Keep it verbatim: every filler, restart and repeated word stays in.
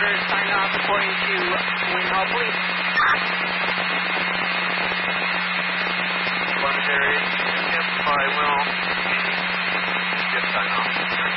sign off according to Wind Hall Police. Planetary, if I will, just sign off.